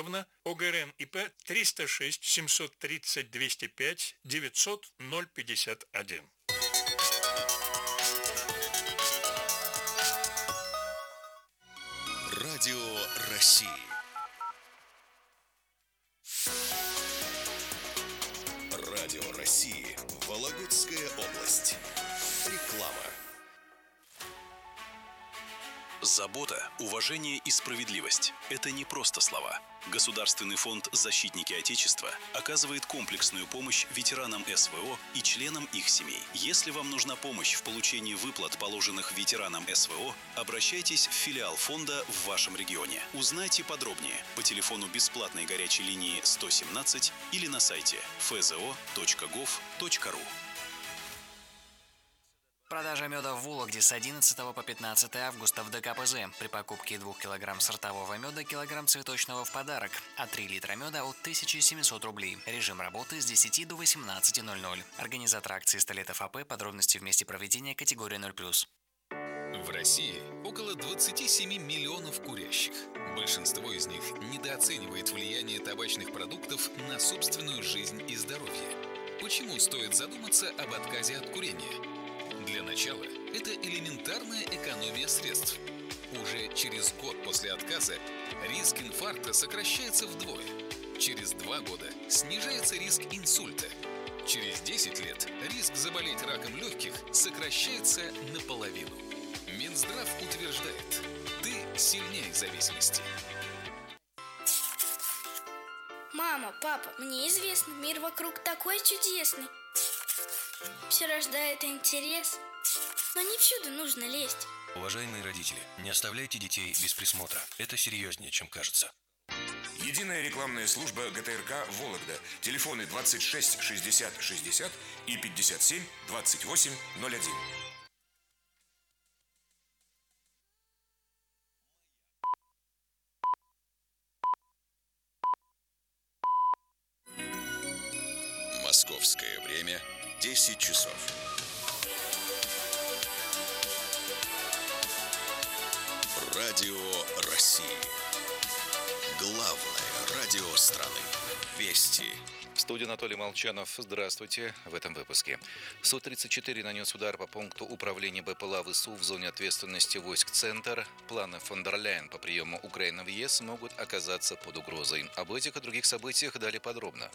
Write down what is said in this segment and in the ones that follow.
Ивановна, ОГРН ИП 306 730 205 900 051. Радио России. Радио России. Вологодская область. Реклама. Забота, уважение и справедливость – это не просто слова. Государственный фонд «Защитники Отечества» оказывает комплексную помощь ветеранам СВО и членам их семей. Если вам нужна помощь в получении выплат, положенных ветеранам СВО, обращайтесь в филиал фонда в вашем регионе. Узнайте подробнее по телефону бесплатной горячей линии 117 или на сайте fzo.gov.ru. Продажа меда в Вологде с 11 по 15 августа в ДКПЗ. При покупке 2 кг сортового меда килограмм цветочного в подарок, а 3 литра меда от 1700 рублей. Режим работы с 10 до 18:00. Организатор акции Столетов АП. Подробности в месте проведения категории 0+. В России около 27 миллионов курящих. Большинство из них недооценивает влияние табачных продуктов на собственную жизнь и здоровье. Почему стоит задуматься об отказе от курения? Для начала, это элементарная экономия средств. Уже через год после отказа риск инфаркта сокращается вдвое. Через 2 года снижается риск инсульта. Через 10 лет риск заболеть раком легких сокращается наполовину. Минздрав утверждает, ты сильнее зависимости. Мама, папа, мне известно, мир вокруг такой чудесный. Все рождает интерес, но не всюду нужно лезть. Уважаемые родители, не оставляйте детей без присмотра. Это серьезнее, чем кажется. Единая рекламная служба ГТРК «Вологда». Телефоны 26 60 60 и 57 28 01. Московское время 10 часов. Радио России. Главное радио страны. Вести. В студии Анатолий Молчанов. Здравствуйте. В этом выпуске. Су-34 нанес удар по пункту управления БПЛА ВСУ в зоне ответственности войск «Центр». Планы фон дер Ляйен по приему Украины в ЕС могут оказаться под угрозой. Об этих и других событиях далее подробно.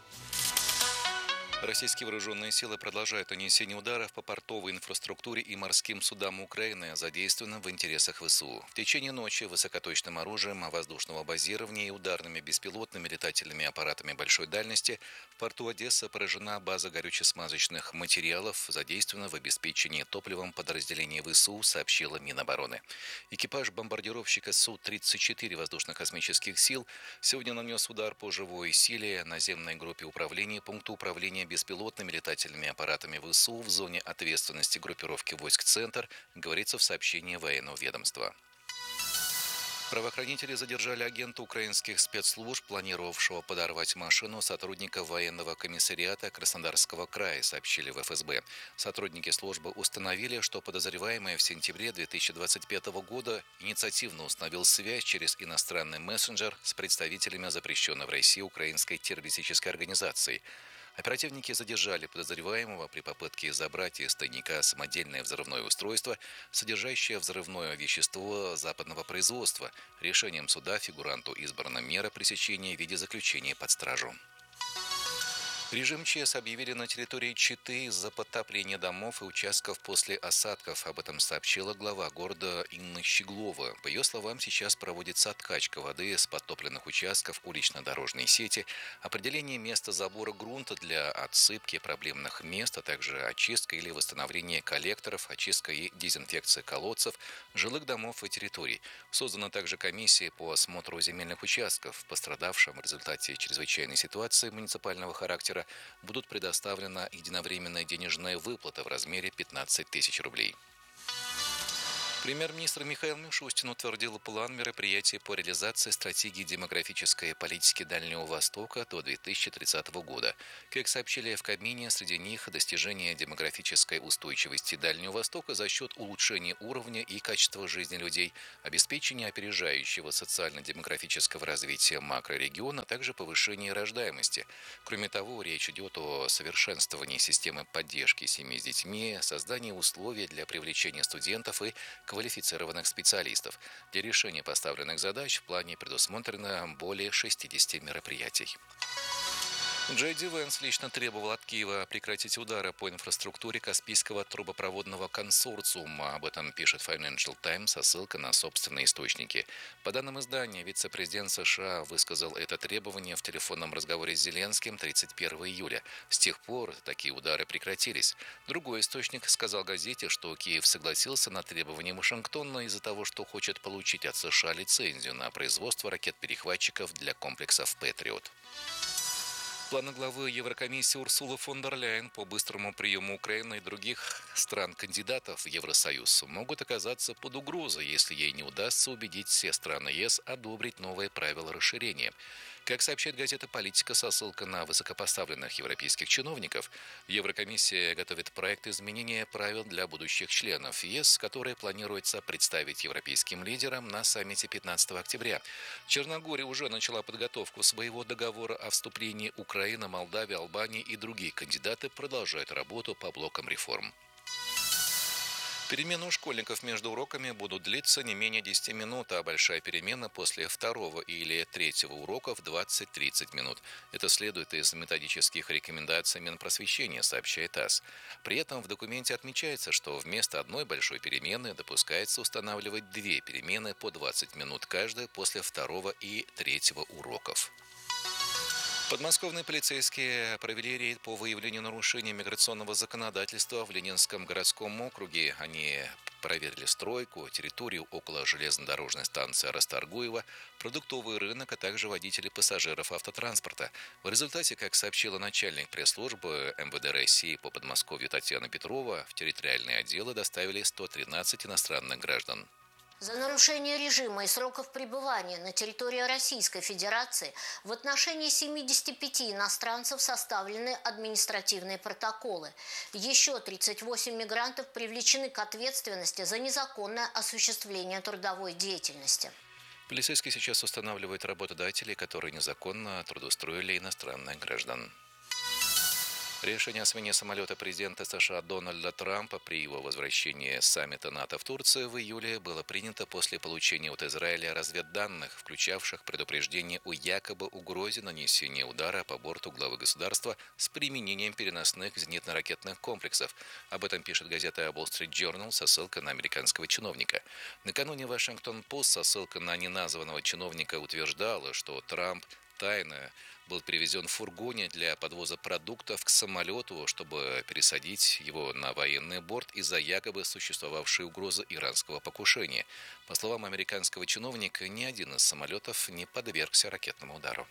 Российские вооруженные силы продолжают нанесение ударов по портовой инфраструктуре и морским судам Украины, задействованным в интересах ВСУ. В течение ночи высокоточным оружием воздушного базирования и ударными беспилотными летательными аппаратами большой дальности в порту Одесса поражена база горюче-смазочных материалов, задействована в обеспечении топливом подразделений ВСУ, сообщила Минобороны. Экипаж бомбардировщика Су-34 воздушно-космических сил сегодня нанес удар по живой силе наземной группе управления пункта управления беспилотными летательными аппаратами ВСУ в зоне ответственности группировки войск «Центр», говорится в сообщении военного ведомства. Правоохранители задержали агента украинских спецслужб, планировавшего подорвать машину сотрудника военного комиссариата Краснодарского края, сообщили в ФСБ. Сотрудники службы установили, что подозреваемый в сентябре 2025 года инициативно установил связь через иностранный мессенджер с представителями запрещенной в России украинской террористической организации. Оперативники задержали подозреваемого при попытке забрать из тайника самодельное взрывное устройство, содержащее взрывное вещество западного производства. Решением суда фигуранту избрана мера пресечения в виде заключения под стражу. Режим ЧС объявили на территории Читы из-за подтопления домов и участков после осадков. Об этом сообщила глава города Инна Щеглова. По ее словам, сейчас проводится откачка воды с подтопленных участков улично-дорожной сети, определение места забора грунта для отсыпки проблемных мест, а также очистка или восстановление коллекторов, очистка и дезинфекция колодцев, жилых домов и территорий. Создана также комиссия по осмотру земельных участков. Пострадавшим в результате чрезвычайной ситуации муниципального характера будут предоставлена единовременная денежная выплата в размере 15 тысяч рублей. Премьер-министр Михаил Мишустин утвердил план мероприятий по реализации стратегии демографической политики Дальнего Востока до 2030 года. Как сообщили в Кабмине, среди них достижение демографической устойчивости Дальнего Востока за счет улучшения уровня и качества жизни людей, обеспечения опережающего социально-демографического развития макрорегиона, а также повышения рождаемости. Кроме того, речь идет о совершенствовании системы поддержки семей с детьми, создании условий для привлечения студентов и квалифицированных специалистов. Для решения поставленных задач в плане предусмотрено более 60 мероприятий. Джей Ди Венс лично требовал от Киева прекратить удары по инфраструктуре Каспийского трубопроводного консорциума. Об этом пишет Financial Times со ссылкой на собственные источники. По данным издания, вице-президент США высказал это требование в телефонном разговоре с Зеленским 31 июля. С тех пор такие удары прекратились. Другой источник сказал газете, что Киев согласился на требования Вашингтона из-за того, что хочет получить от США лицензию на производство ракет-перехватчиков для комплексов «Патриот». Планы главы Еврокомиссии Урсулы фон дер Ляйен по быстрому приему Украины и других стран-кандидатов в Евросоюз могут оказаться под угрозой, если ей не удастся убедить все страны ЕС одобрить новые правила расширения. Как сообщает газета «Политика» со ссылкой на высокопоставленных европейских чиновников, Еврокомиссия готовит проект изменения правил для будущих членов ЕС, который планируется представить европейским лидерам на саммите 15 октября. Черногория уже начала подготовку своего договора о вступлении. Украина, Молдавия, Албания и другие кандидаты продолжают работу по блокам реформ. Перемены у школьников между уроками будут длиться не менее 10 минут, а большая перемена после второго или третьего урока в 20-30 минут. Это следует из методических рекомендаций Минпросвещения, сообщает ТАСС. При этом в документе отмечается, что вместо одной большой перемены допускается устанавливать 2 перемены по 20 минут каждая после второго и третьего уроков. Подмосковные полицейские провели рейд по выявлению нарушений миграционного законодательства в Ленинском городском округе. Они проверили стройку, территорию около железнодорожной станции Расторгуева, продуктовый рынок, а также водителей пассажиров автотранспорта. В результате, как сообщила начальник пресс-службы МВД России по Подмосковью Татьяна Петрова, в территориальные отделы доставили 113 иностранных граждан. За нарушение режима и сроков пребывания на территории Российской Федерации в отношении 75 иностранцев составлены административные протоколы. Еще 38 мигрантов привлечены к ответственности за незаконное осуществление трудовой деятельности. Полицейские сейчас устанавливают работодателей, которые незаконно трудоустроили иностранных граждан. Решение о смене самолета президента США Дональда Трампа при его возвращении с саммита НАТО в Турции в июле было принято после получения от Израиля разведданных, включавших предупреждение о якобы угрозе нанесения удара по борту главы государства с применением переносных зенитно-ракетных комплексов. Об этом пишет газета Wall Street Journal со ссылкой на американского чиновника. Накануне Washington-Post со ссылкой на неназванного чиновника утверждала, что Трамп тайно был перевезен в фургоне для подвоза продуктов к самолету, чтобы пересадить его на военный борт из-за якобы существовавшей угрозы иранского покушения. По словам американского чиновника, ни один из самолетов не подвергся ракетному удару.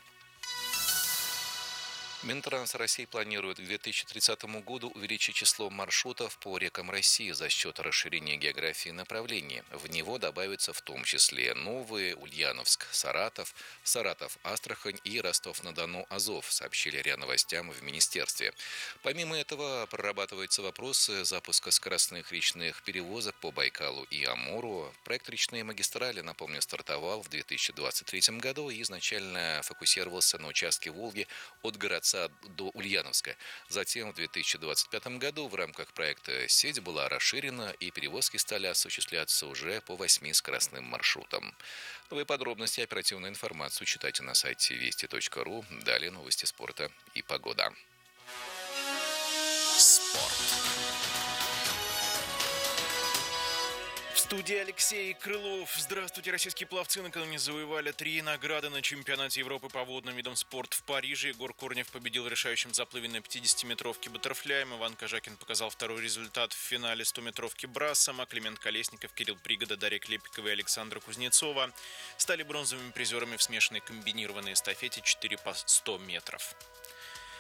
Минтранс России планирует к 2030 году увеличить число маршрутов по рекам России за счет расширения географии направлений. В него добавятся в том числе новые Ульяновск, Саратов, Саратов-Астрахань и Ростов-на-Дону, Азов, сообщили РИА Новостям в министерстве. Помимо этого, прорабатываются вопросы запуска скоростных речных перевозок по Байкалу и Амуру. Проект «Речные магистрали», напомню, стартовал в 2023 году и изначально фокусировался на участке Волги от Городца до Ульяновска. Затем в 2025 году в рамках проекта сеть была расширена и перевозки стали осуществляться уже по 8 скоростным маршрутам. Новые подробности и оперативную информацию читайте на сайте вести.ру. Далее новости спорта и погода. Спорт. В студии Алексей Крылов. Здравствуйте, российские пловцы накануне завоевали 3 награды на чемпионате Европы по водным видам спорта в Париже. Егор Корнев победил в решающем заплыве на 50-метровке баттерфляем. Иван Кожакин показал второй результат в финале 100-метровки брассом, а Климент Колесников, Кирилл Пригода, Дарья Клепикова и Александра Кузнецова стали бронзовыми призерами в смешанной комбинированной эстафете 4 по 100 метров.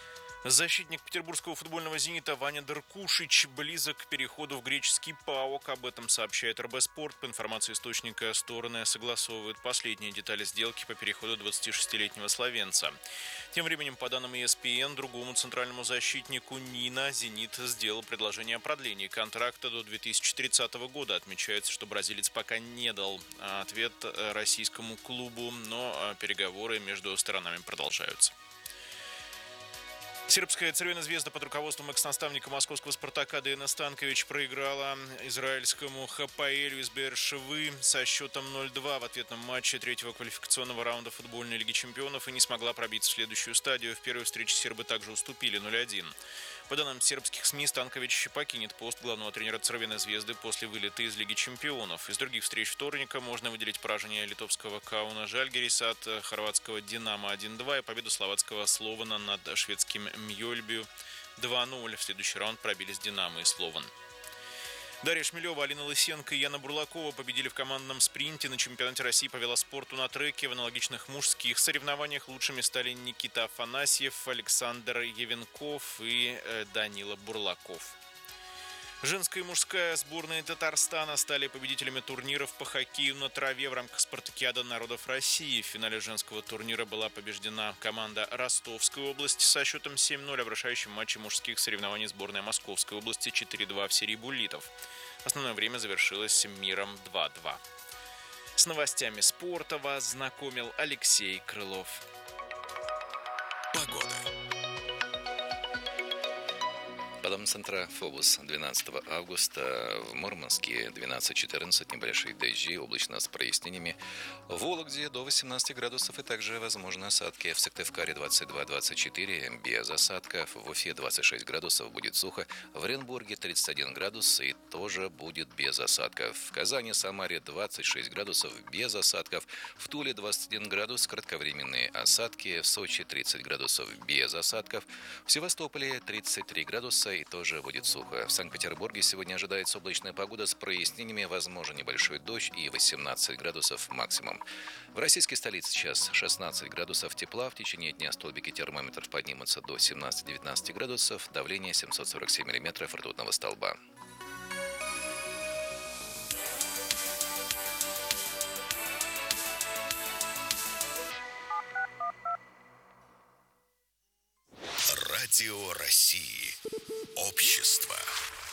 Защитник петербургского футбольного «Зенита» Ваня Деркушич близок к переходу в греческий ПАОК. Об этом сообщает РБ Спорт. По информации источника, стороны согласовывают последние детали сделки по переходу 26-летнего словенца. Тем временем, по данным ESPN, другому центральному защитнику Нина «Зенит» сделал предложение о продлении контракта до 2030 года. Отмечается, что бразилец пока не дал ответ российскому клубу, но переговоры между сторонами продолжаются. Сербская «Цервена звезда» под руководством экс-наставника московского «Спартака» Деяна Станкович проиграла израильскому «Хапаэлю» из Беэр-Шевы со счетом 0-2 в ответном матче третьего квалификационного раунда футбольной Лиги чемпионов и не смогла пробиться в следующую стадию. В первой встрече сербы также уступили 0-1. По данным сербских СМИ, Станкович покинет пост главного тренера «Цервены звезды» после вылета из Лиги чемпионов. Из других встреч вторника можно выделить поражение литовского Кауна Жальгирис от хорватского «Динамо» 1-2 и победу словацкого Слована над шведским Мьёльбю 2-0. В следующий раунд пробились «Динамо» и Слован. Дарья Шмелева, Алина Лысенко и Яна Бурлакова победили в командном спринте на чемпионате России по велоспорту на треке. В аналогичных мужских соревнованиях лучшими стали Никита Афанасьев, Александр Евенков и Данила Бурлаков. Женская и мужская сборные Татарстана стали победителями турниров по хоккею на траве в рамках спартакиады народов России. В финале женского турнира была побеждена команда Ростовской области со счетом 7-0, в решающем матче мужских соревнований сборная Московской области 4-2 в серии буллитов. Основное время завершилось миром 2-2. С новостями спорта вас знакомил Алексей Крылов. Погода. По данным Центра ФОБУС 12 августа в Мурманске 12-14, небольшие дожди, облачно с прояснениями. В Вологде до 18 градусов и также возможны осадки. В Сыктывкаре 22-24, без осадков. В Уфе 26 градусов, будет сухо. В Оренбурге 31 градус и тоже будет без осадков. В Казани, Самаре 26 градусов, без осадков. В Туле 21 градус, кратковременные осадки. В Сочи 30 градусов, без осадков. В Севастополе 33 градуса и тоже будет сухо. В Санкт-Петербурге сегодня ожидается облачная погода с прояснениями, возможен небольшой дождь и 18 градусов максимум. В российской столице сейчас 16 градусов тепла. В течение дня столбики термометров поднимутся до 17-19 градусов. Давление 747 миллиметров ртутного столба. Радио России. Общество.